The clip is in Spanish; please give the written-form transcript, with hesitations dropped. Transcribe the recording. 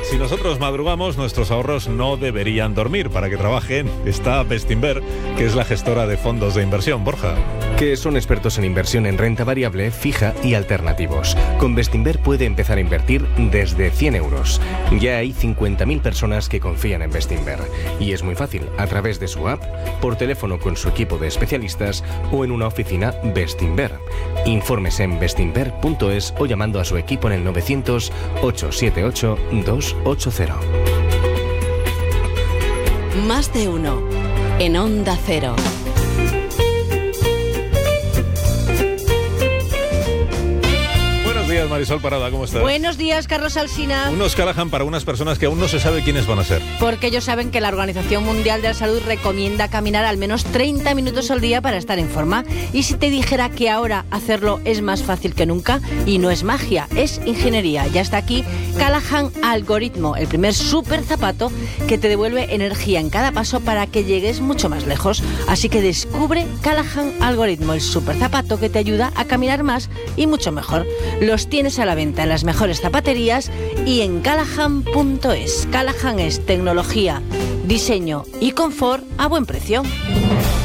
Si nosotros madrugamos, nuestros ahorros no deberían dormir. Para que trabajen está Bestinver, que es la gestora de fondos de inversión. Borja. Que son expertos en inversión en renta variable, fija y alternativos. Con Bestinver puede empezar a invertir desde 100 euros. Ya hay 50.000 personas que confían en Bestinver. Y es muy fácil, a través de su app, por teléfono con su equipo de especialistas o en una oficina Bestinver. Infórmese en bestinver.es o llamando a su equipo en el 900-878-280. Más de uno en Onda Cero. Buenos días, Marisol Parada, ¿cómo estás? Buenos días, Carlos Alsina. Unos Callahan para unas personas que aún no se sabe quiénes van a ser. Porque ellos saben que la Organización Mundial de la Salud recomienda caminar al menos 30 minutos al día para estar en forma. Y si te dijera que ahora hacerlo es más fácil que nunca, y no es magia, es ingeniería. Ya está aquí Callahan Algoritmo, el primer super zapato que te devuelve energía en cada paso para que llegues mucho más lejos. Así que descubre Callahan Algoritmo, el super zapato que te ayuda a caminar más y mucho mejor. Los tienes a la venta en las mejores zapaterías y en callahan.es. Callahan es tecnología, diseño y confort a buen precio.